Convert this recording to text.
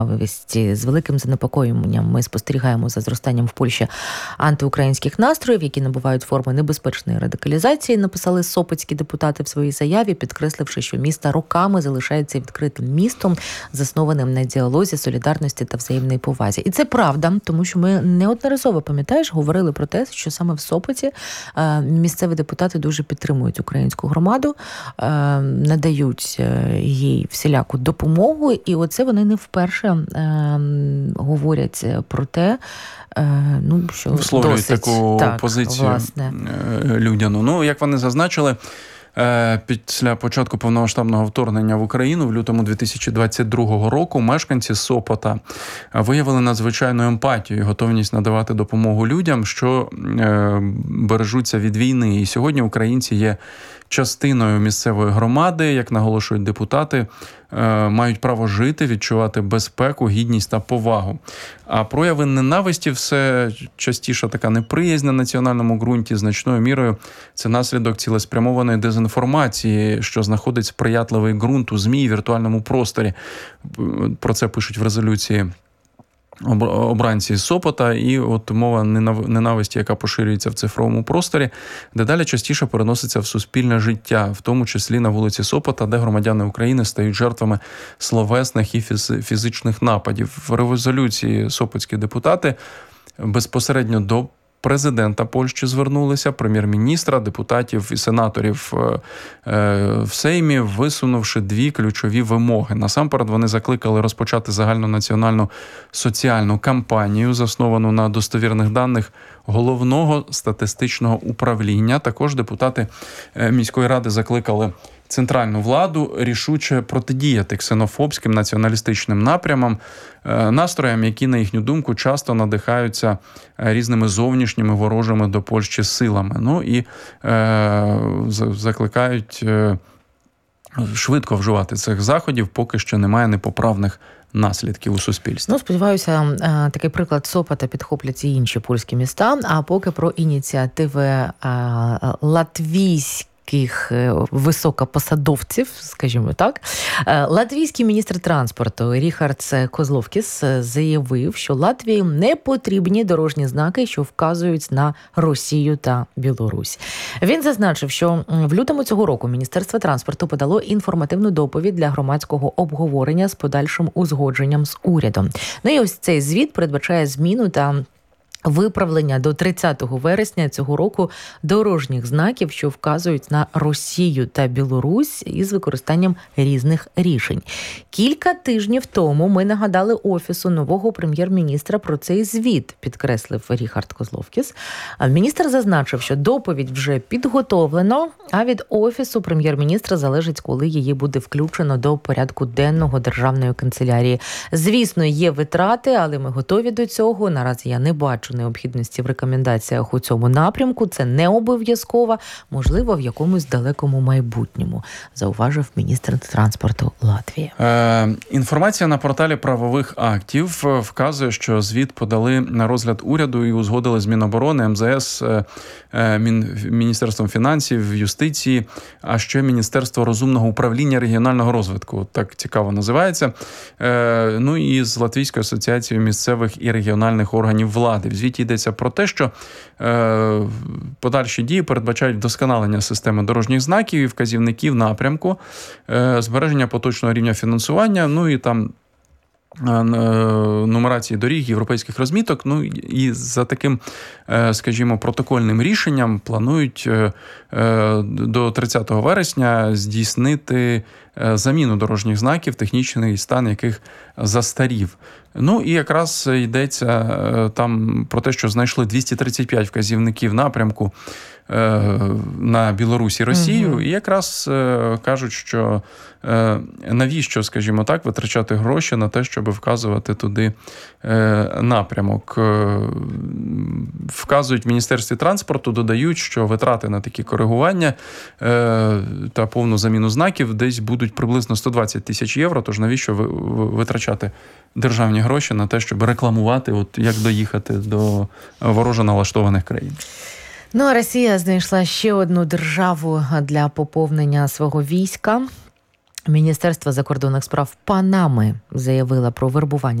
З великим занепокоєнням ми спостерігаємо за зростанням в Польщі антиукраїнських настроїв, які набувають форми небезпечної радикалізації, написали сопотські депутати в своїй заяві, підкресливши, що місто роками залишається відкритим містом, заснованим на діалозі, солідарності та взаємній повазі. І це правда, тому що ми неодноразово, пам'ятаєш, говорили про те, що саме в Сопоті місцеві депутати дуже підтримують українську громаду, надають їй всіляку допомогу, і оце вони не вперше говорять про те, що висловлюють досить таку позицію, власне, людяну. Як вони зазначили, після початку повномасштабного вторгнення в Україну в лютому 2022 року мешканці Сопота виявили надзвичайну емпатію і готовність надавати допомогу людям, що бережуться від війни. І сьогодні українці є частиною місцевої громади, як наголошують депутати, мають право жити, відчувати безпеку, гідність та повагу. А прояви ненависті все частіше така неприязнь на національному ґрунті значною мірою це наслідок цілеспрямованої дезінформації, що знаходить сприятливий ґрунт у ЗМІ і віртуальному просторі. Про це пишуть в резолюції обранці Сопота, і от мова ненависті, яка поширюється в цифровому просторі, дедалі частіше переноситься в суспільне життя, в тому числі на вулиці Сопота, де громадяни України стають жертвами словесних і фізичних нападів. В резолюції сопотські депутати безпосередньо до президента Польщі звернулися, прем'єр-міністра, депутатів і сенаторів в Сеймі, висунувши дві ключові вимоги. Насамперед вони закликали розпочати загальнонаціональну соціальну кампанію, засновану на достовірних даних Головного статистичного управління. Також депутати міської ради закликали центральну владу рішуче протидіяти ксенофобським націоналістичним напрямам, настроям, які, на їхню думку, часто надихаються різними зовнішніми ворожими до Польщі силами. І закликають швидко вживати цих заходів, поки що немає непоправних наслідків у суспільстві. Сподіваюся, такий приклад Сопота підхоплять і інші польські міста. А поки про ініціативи латвійських високопосадовців, скажімо так. Латвійський міністр транспорту Ріхардс Козловкіс заявив, що Латвії не потрібні дорожні знаки, що вказують на Росію та Білорусь. Він зазначив, що в лютому цього року Міністерство транспорту подало інформативну доповідь для громадського обговорення з подальшим узгодженням з урядом. І ось цей звіт передбачає зміну та виправлення до 30 вересня цього року дорожніх знаків, що вказують на Росію та Білорусь із використанням різних рішень. Кілька тижнів тому ми нагадали Офісу нового прем'єр-міністра про цей звіт, підкреслив Ріхард Козловкіс. Міністр зазначив, що доповідь вже підготовлено, а від Офісу прем'єр-міністра залежить, коли її буде включено до порядку денного Державної канцелярії. Звісно, є витрати, але ми готові до цього. Наразі я не бачу необхідності в рекомендаціях у цьому напрямку. Це не обов'язково, можливо, в якомусь далекому майбутньому, зауважив міністр транспорту Латвії. Інформація на порталі правових актів вказує, що звіт подали на розгляд уряду і узгодили з Міноборони, МЗС, Міністерством фінансів, юстиції, а ще Міністерство розумного управління регіонального розвитку. Так цікаво називається. І з Латвійською асоціацією місцевих і регіональних органів влади. В звіті йдеться про те, що подальші дії передбачають вдосконалення системи дорожніх знаків і вказівників напрямку, збереження поточного рівня фінансування, і там нумерації доріг, європейських розміток. І за таким, скажімо, протокольним рішенням планують до 30 вересня здійснити заміну дорожніх знаків, технічний стан яких застарів. І якраз йдеться там про те, що знайшли 235 вказівників напрямку на Білорусь і Росію, і якраз кажуть, що навіщо, скажімо так, витрачати гроші на те, щоб вказувати туди напрямок. Вказують в Міністерстві транспорту, додають, що витрати на такі коригування та повну заміну знаків десь будуть приблизно 120 тисяч євро, тож навіщо витрачати державні гроші на те, щоб рекламувати, як доїхати до вороже налаштованих країн. А Росія знайшла ще одну державу для поповнення свого війська. Міністерство закордонних справ Панами заявило про вербування